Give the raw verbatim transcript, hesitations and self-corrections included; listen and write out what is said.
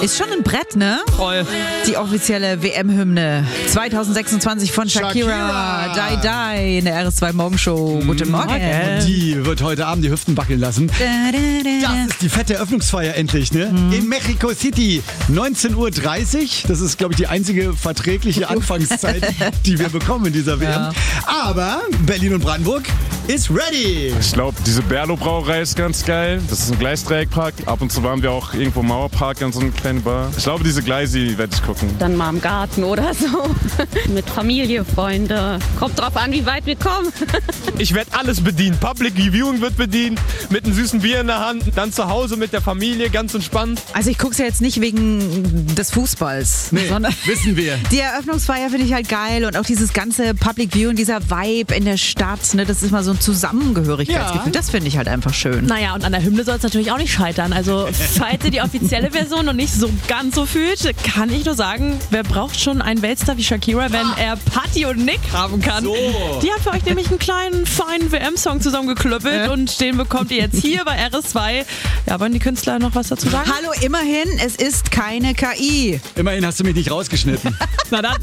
Ist schon ein Brett, ne? Voll. Die offizielle W M-Hymne zwanzig sechsundzwanzig von Shakira. Shakira. Die Die in der R S zwei Morgenshow. Guten Morgen. Morgen. Die wird heute Abend die Hüften wackeln lassen. Da, da, da, Das ist die fette Eröffnungsfeier endlich, ne? Mhm. In Mexico City. neunzehn Uhr dreißig. Das ist, glaube ich, die einzige verträgliche Anfangszeit, die wir bekommen in dieser W M. Ja. Aber Berlin und Brandenburg ist ready. Ich glaube, diese Berlo-Brauerei ist ganz geil. Das ist ein Gleisdreieckpark. Ab und zu waren wir auch irgendwo im Mauerpark an so einer kleinen Bar. Ich glaube, diese Gleisi werde ich gucken. Dann mal im Garten oder so. Mit Familie, Freunde. Kommt drauf an, wie weit wir kommen. Ich werde alles bedienen. Public Viewing wird bedient, mit einem süßen Bier in der Hand, dann zu Hause mit der Familie, ganz entspannt. Also ich gucke es ja jetzt nicht wegen des Fußballs, Nee, sondern wissen wir. die Eröffnungsfeier finde ich halt geil und auch dieses ganze Public View und dieser Vibe in der Stadt, ne, das ist mal so ein Zusammengehörigkeitsgefühl, Ja. das finde ich halt einfach schön. Naja, und an der Hymne soll es natürlich auch nicht scheitern. Also, falls ihr die offizielle Version noch nicht so ganz so fühlt, kann ich nur sagen, wer braucht schon einen Weltstar wie Shakira, wenn er Patti und Nick haben kann? So. Die haben für euch nämlich einen kleinen, feinen W M-Song zusammengeklöppelt und den bekommt ihr jetzt hier bei R S zwei. Ja, wollen die Künstler noch was dazu sagen? Hallo, immerhin, es ist keine K I. Immerhin hast du mich nicht rausgeschnitten. Na dann.